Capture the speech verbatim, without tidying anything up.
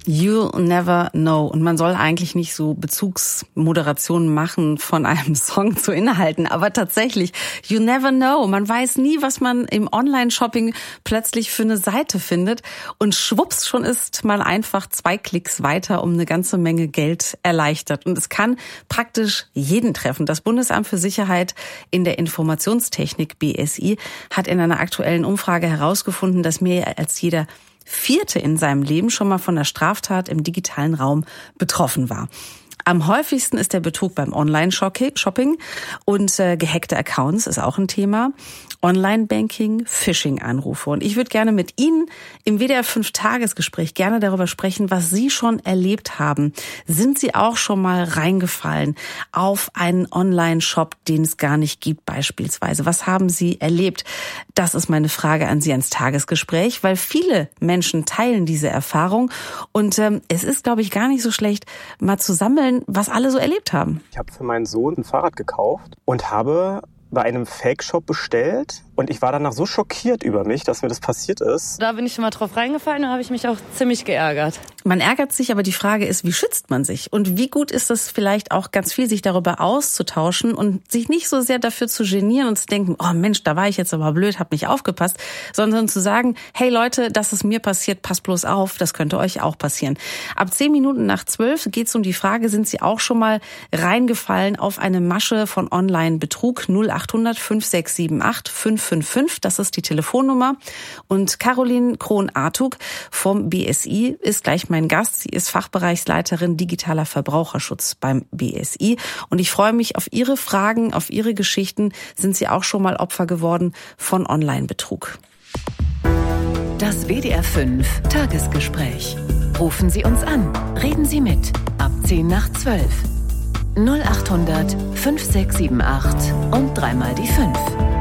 You never know. Und man soll eigentlich nicht so Bezugsmoderationen machen von einem Song zu Inhalten. Aber tatsächlich, you never know. Man weiß nie, was man im Online-Shopping plötzlich für eine Seite findet. Und schwupps, schon ist man einfach zwei Klicks weiter um eine ganze Menge Geld erleichtert. Und es kann praktisch jeden treffen. Das Bundesamt für Sicherheit in der Informationstechnik, B S I, hat in einer aktuellen Umfrage herausgefunden, dass mehr als jeder Vierte in seinem Leben schon mal von einer Straftat im digitalen Raum betroffen war. Am häufigsten ist der Betrug beim Online-Shopping und äh, gehackte Accounts ist auch ein Thema. Online-Banking, Phishing-Anrufe. Und ich würde gerne mit Ihnen im W D R fünf Tagesgespräch gerne darüber sprechen, was Sie schon erlebt haben. Sind Sie auch schon mal reingefallen auf einen Online-Shop, den es gar nicht gibt beispielsweise? Was haben Sie erlebt? Das ist meine Frage an Sie ans Tagesgespräch, weil viele Menschen teilen diese Erfahrung. Und ähm, es ist, glaube ich, gar nicht so schlecht, mal zu sammeln, was alle so erlebt haben. Ich habe für meinen Sohn ein Fahrrad gekauft und habe bei einem Fake-Shop bestellt. Und ich war danach so schockiert über mich, dass mir das passiert ist. Da bin ich schon mal drauf reingefallen und habe ich mich auch ziemlich geärgert. Man ärgert sich, aber die Frage ist, wie schützt man sich? Und wie gut ist es vielleicht auch ganz viel, sich darüber auszutauschen und sich nicht so sehr dafür zu genieren und zu denken, oh Mensch, da war ich jetzt aber blöd, hab nicht aufgepasst, sondern zu sagen, hey Leute, das ist mir passiert, passt bloß auf, das könnte euch auch passieren. Ab zehn Minuten nach zwölf geht es um die Frage, sind Sie auch schon mal reingefallen auf eine Masche von Online-Betrug? null achthundert fünf sechs sieben acht fünf fünf fünf, das ist die Telefonnummer. Und Caroline Krohn-Artug vom B S I ist gleich mein Gast. Sie ist Fachbereichsleiterin digitaler Verbraucherschutz beim B S I. Und ich freue mich auf Ihre Fragen, auf Ihre Geschichten. Sind Sie auch schon mal Opfer geworden von Online-Betrug? Das W D R fünf Tagesgespräch. Rufen Sie uns an. Reden Sie mit. Ab zehn nach zwölf. null achthundert fünf sechs sieben acht und dreimal die fünf.